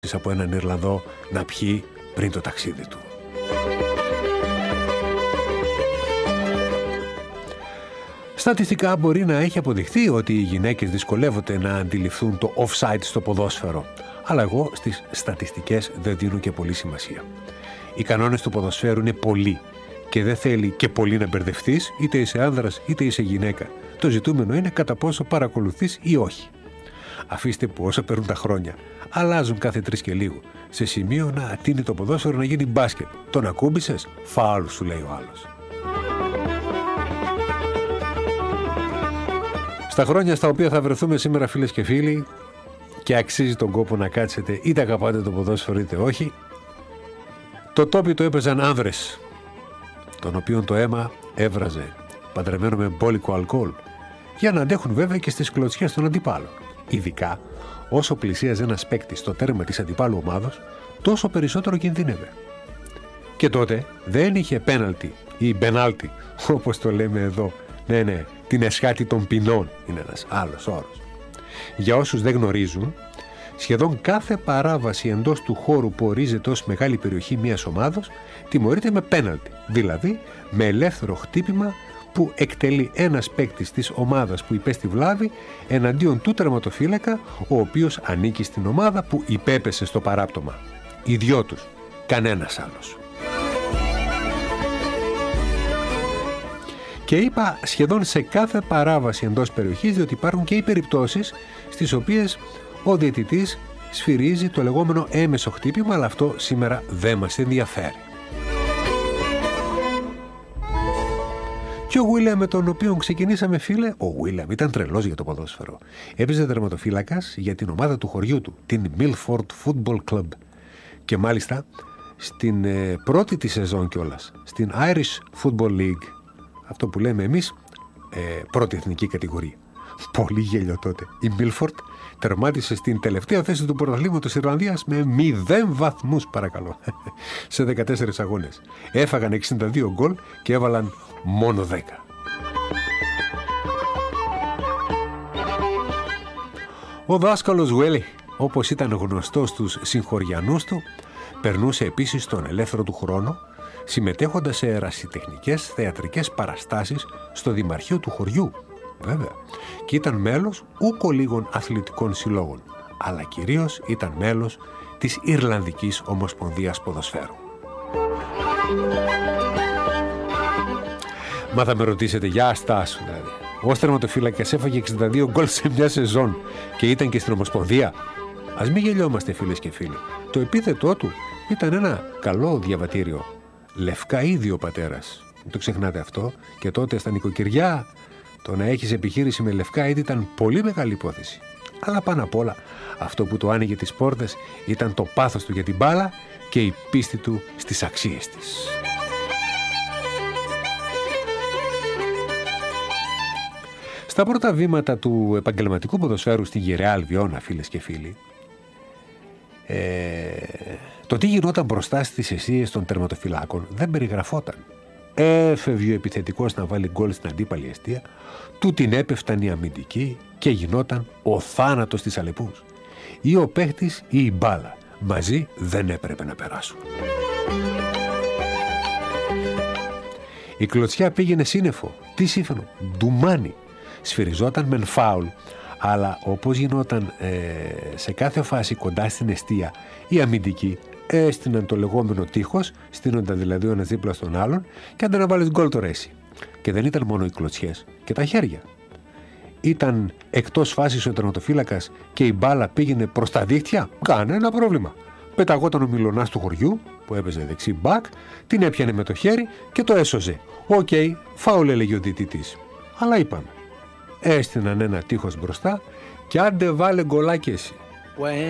από έναν Ιρλανδό να πιει πριν το ταξίδι του. Στατιστικά μπορεί να έχει αποδειχθεί ότι οι γυναίκες δυσκολεύονται να αντιληφθούν το offside στο ποδόσφαιρο, αλλά εγώ στις στατιστικές δεν δίνω και πολύ σημασία. Οι κανόνες του ποδοσφαίρου είναι πολλοί και δεν θέλει και πολύ να μπερδευτείς, είτε είσαι άνδρας είτε είσαι γυναίκα. Το ζητούμενο είναι κατά πόσο παρακολουθείς ή όχι. Αφήστε που όσο περνούν τα χρόνια, αλλάζουν κάθε 3 και λίγο, σε σημείο να ατείνει το ποδόσφαιρο να γίνει μπάσκετ. Τον ακούμπησες, φάουλ σου λέει ο άλλος. Στα χρόνια στα οποία θα βρεθούμε σήμερα, φίλες και φίλοι, και αξίζει τον κόπο να κάτσετε, είτε αγαπάτε το ποδόσφαιρο είτε όχι, το τόπι το έπαιζαν άνδρες, τον οποίον το αίμα έβραζε παντρεμένο με μπόλικο αλκοόλ, για να αντέχουν βέβαια και στις κλωτσιές των αντιπάλων. Ειδικά όσο πλησίαζε ένας παίκτης στο τέρμα της αντιπάλου ομάδος, τόσο περισσότερο κινδύνευε. Και τότε δεν είχε πέναλτι ή μπενάλτι, όπως το λέμε εδώ. Ναι, την εσχάτη των ποινών είναι ένας άλλος όρος. Για όσους δεν γνωρίζουν, σχεδόν κάθε παράβαση εντός του χώρου που ορίζεται ως μεγάλη περιοχή μιας ομάδος τιμωρείται με πέναλτι, δηλαδή με ελεύθερο χτύπημα που εκτελεί ένας παίκτης της ομάδας που υπέστη βλάβη εναντίον του τερματοφύλακα, ο οποίος ανήκει στην ομάδα που υπέπεσε στο παράπτωμα. Οι δυο τους, κανένας άλλος. Και είπα σχεδόν σε κάθε παράβαση εντός περιοχής, διότι υπάρχουν και οι περιπτώσεις στις οποίες ο διαιτητής σφυρίζει το λεγόμενο έμεσο χτύπημα, αλλά αυτό σήμερα δεν μας ενδιαφέρει. Και ο Βίλιαμ, με τον οποίο ξεκινήσαμε, φίλε, ο Βίλιαμ ήταν τρελός για το ποδόσφαιρο. Έπαιζε τερματοφύλακας για την ομάδα του χωριού του, την Milford Football Club. Και μάλιστα στην πρώτη της σεζόν κιόλας, στην Irish Football League, αυτό που λέμε εμείς πρώτη εθνική κατηγορία. Πολύ γέλιο τότε. Η Milford τερμάτισε στην τελευταία θέση του πρωταθλήματος της Ιρλανδίας με 0 βαθμούς, παρακαλώ, σε 14 αγώνες. Έφαγαν 62 γκολ και έβαλαν μόνο 10. Ο δάσκαλος Βέλι, όπως ήταν γνωστός στους συγχωριανούς του, περνούσε επίσης τον ελεύθερο του χρόνο συμμετέχοντας σε ερασιτεχνικές θεατρικές παραστάσεις στο δημαρχείο του χωριού, βέβαια, και ήταν μέλος ούκο λίγων αθλητικών συλλόγων, αλλά κυρίως ήταν μέλος της Ιρλανδικής Ομοσπονδίας Ποδοσφαίρου. Μα θα με ρωτήσετε, για αστάσου δηλαδή, ως τερματοφύλακας έφαγε 62 γκολ σε μια σεζόν και ήταν και στην Ομοσπονδία? Ας μην γελιόμαστε, φίλες και φίλοι. Το επίθετό του ήταν ένα καλό διαβατήριο. Λευκά ήδη ο πατέρας. Μην το ξεχνάτε αυτό. Και τότε στα νοικοκυριά το να έχεις επιχείρηση με λευκά ήδη ήταν πολύ μεγάλη υπόθεση. Αλλά πάνω απ' όλα αυτό που το άνοιγε τις πόρτες ήταν το πάθος του για την μπάλα και η πίστη του στις αξίες της. Στα πρώτα βήματα του επαγγελματικού ποδοσφαίρου στη Γυραιά Αλβιώνα, φίλες και φίλοι, το τι γινόταν μπροστά στις αιστείες των τερματοφυλάκων δεν περιγραφόταν. Έφευγε ο επιθετικός να βάλει γκολ στην αντίπαλη αιστεία, του την έπεφταν η αμυντική και γινόταν ο θάνατος της αλεπούς. Ή ο παίχτης ή η μπάλα. Μαζί δεν έπρεπε να περάσουν. Η κλωτσιά πήγαινε σύννεφο. Τι σύμφωνο? Ντουμάνι. Σφυριζόταν μεν φάουλ, αλλά όπως γινόταν σε κάθε φάση κοντά στην αιστεία, οι αμυντικοί έστειναν το λεγόμενο τείχος, στείνονταν δηλαδή ο ένας δίπλα στον άλλον, και άντε να βάλεις γκολ τώρα εσύ. Και δεν ήταν μόνο οι κλωτσιές και τα χέρια. Ήταν εκτός φάσης ο τερματοφύλακας και η μπάλα πήγαινε προς τα δίχτυα, κανένα πρόβλημα. Πεταγόταν ο μιλωνάς του χωριού που έπαιζε δεξί μπακ, την έπιανε με το χέρι και το έσωζε. Οκ, φάουλ, έλεγε ο διαιτητής. Αλλά είπαμε, έστειναν ένα τείχος μπροστά και άντε βάλε γκολάκι εσύ.